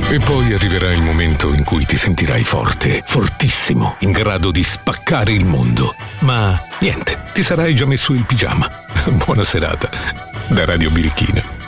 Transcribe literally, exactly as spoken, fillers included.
E poi arriverà il momento in cui ti sentirai forte, fortissimo, in grado di spaccare il mondo. Ma niente, ti sarai già messo il pigiama. Buona serata da Radio Birichina.